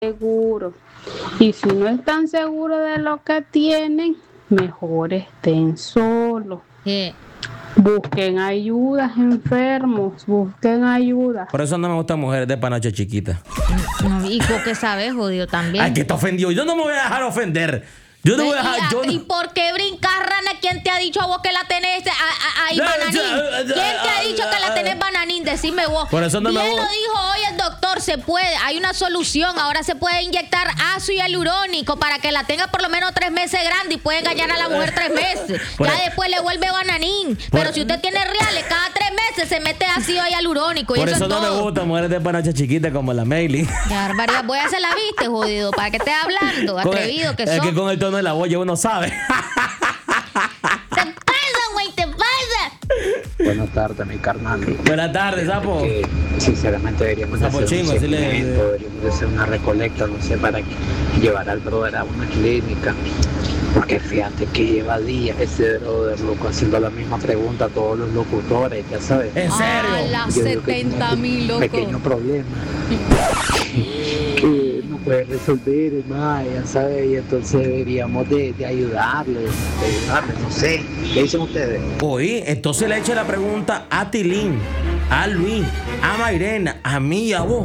seguro. Y si no están seguros de lo que tienen, mejor estén solos. Busquen ayuda, enfermos, busquen ayuda. Por eso no me gustan mujeres de panoche chiquita. No, ¿y por qué sabes, jodido, también? Ay, que te ofendió. Yo no me voy a dejar ofender. Yo no voy a dejar. ¿Y por qué brincas, rana? ¿Quién te ha dicho a vos que la tenés ahí, bananín? ¿Quién te ha dicho que la tenés bananín? Decime vos. Por eso no Bien me lo gusta. dijo hoy el doctor, se puede, hay una solución. Ahora se puede inyectar ácido hialurónico para que la tenga por lo menos 3 meses grande y puede engañar a la mujer 3 meses. Ya después le vuelve bananín. Pero si usted tiene reales, cada 3 meses se mete ácido hialurónico. Por y eso es no todo. me gustan mujeres de panoche chiquita como la Meili. Qué barbaridad. Voy a hacer la viste, jodido, para que estés hablando, atrevido que sos. Es que con el tono de la voz ya uno sabe. Te pasa, güey, te pasa. Buenas tardes, mi carnal. Buenas tardes, sapo. Que, sinceramente deberíamos Sapo hacer chingo, un así le- segmento, deberíamos hacer una recolecta, no sé, para llevar al brother a una clínica. Porque fíjate que lleva días ese brother, loco, haciendo la misma pregunta a todos los locutores, ya sabes. ¿En serio? A las Yo digo que 70,000, loco. pequeño problema que no puede resolver más, ya sabes, y entonces deberíamos de ayudarle, no sé. ¿Qué dicen ustedes? Oí, entonces le eché la pregunta a Tilín, a Luis, a Mairena, a mí y a vos.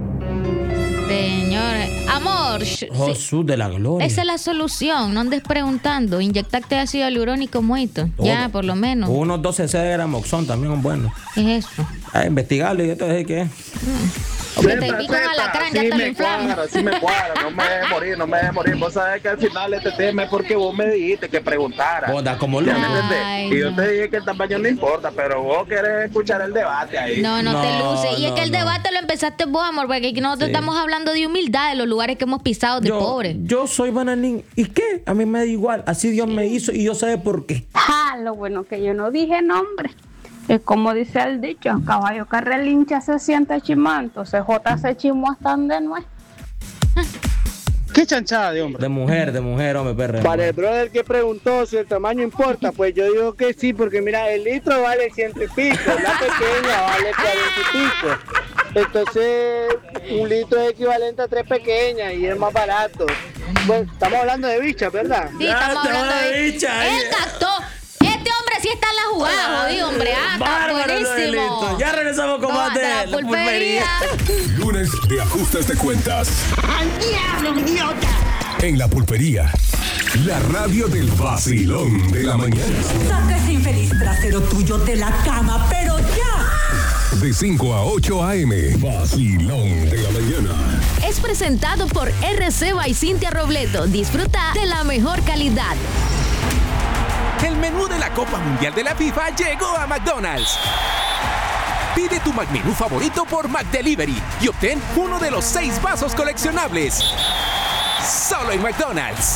Señores, amor, Jesús de la gloria. esa es la solución. No andes preguntando. Inyectarte ácido hialurónico muerto. Ya, por lo menos. Unos 12 cc de Gramoxón también son buenos. ¿Qué es eso? A investigarlo y entonces ¿qué es? O que te pica un alacrán, ya te lo inflamas. Sí me cuadra, no me dejes morir. Vos sabés que al final este tema es porque vos me dijiste que preguntara. Boda como ¿Ya me loco. entendés? Ay, Y yo no. te dije que el tamaño no importa, pero vos querés escuchar el debate ahí. No te No, luces. Y es no, que el no. debate lo empezaste vos, amor, porque aquí nosotros Sí. estamos hablando de humildad, de los lugares que hemos pisado de pobre. Yo soy bananín. ¿Y qué? A mí me da igual. Así Dios me hizo y yo sé por qué. Lo bueno que yo no dije nombre. Es como dice el dicho, caballo que relincha se siente chimanto, CJ se chimó hasta donde no es. Qué chanchada de hombre. De mujer, hombre, perra. Para el brother que preguntó si el tamaño importa, pues yo digo que sí, porque mira, el litro vale 100 y pico, la pequeña vale 40 y pico. Entonces, un litro es equivalente a 3 pequeñas y es más barato. Pues, estamos hablando de bichas, ¿verdad? Sí, Ya estamos te hablando voy a de... bicha, Él captó. Este hombre sí está en la jugada, jodido, hombre. Está Bárbaro, buenísimo. Noelito. Ya regresamos con más de la la pulpería. Lunes de ajustes de cuentas. ¡Al diablo, idiota! En la pulpería. La radio del vacilón de la mañana. Saca ese infeliz trasero tuyo de la cama, pero ya. De 5 a 8 a.m. Vacilón de la mañana. Es presentado por RC by Cintia Robleto. Disfruta de la mejor calidad. El menú de la Copa Mundial de la FIFA llegó a McDonald's. Pide tu McMenú favorito por McDelivery y obtén uno de los 6 vasos coleccionables. Solo en McDonald's.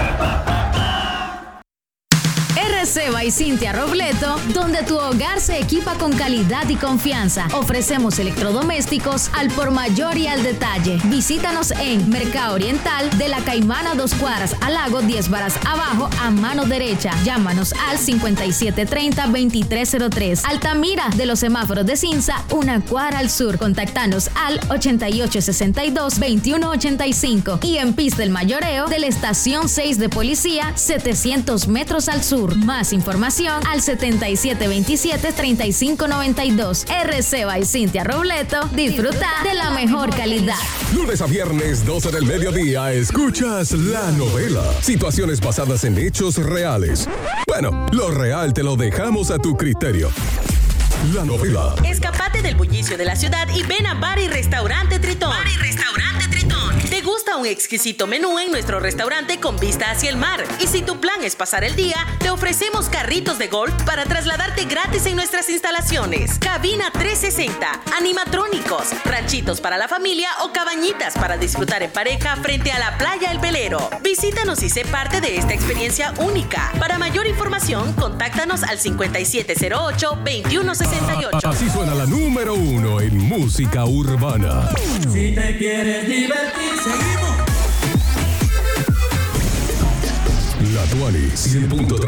RC by Cintia Robleto, donde tu hogar se equipa con calidad y confianza. Ofrecemos electrodomésticos al por mayor y al detalle. Visítanos en Mercado Oriental de la Caimana 2 cuadras al lago 10 varas abajo a mano derecha. Llámanos al 5730-2303. Altamira de los semáforos de Cinza, 1 cuadra al sur. Contactanos al 8862-2185. Y en Pista El Mayoreo de la Estación 6 de Policía, 700 metros al sur. Más información al 7727-3592. RC by Cintia Robleto. Disfruta de la mejor calidad. Lunes a viernes, 12 del mediodía, escuchas La Novela. Situaciones basadas en hechos reales. Bueno, lo real te lo dejamos a tu criterio. La Novela. Escapate del bullicio de la ciudad y ven a Bar y Restaurante Tritón. Bar y Restaurante Tritón. ¿Te gusta un exquisito menú en nuestro restaurante con vista hacia el mar? Y si tu plan es pasar el día, te ofrecemos carritos de golf para trasladarte gratis en nuestras instalaciones. Cabina 360, animatrónicos, ranchitos para la familia o cabañitas para disfrutar en pareja frente a la playa El Velero. Visítanos y sé parte de esta experiencia única. Para mayor información, contáctanos al 5708-2168. Así suena la número 1 en música urbana. Si te quieres divertir, seguimos. La Tuani 100.3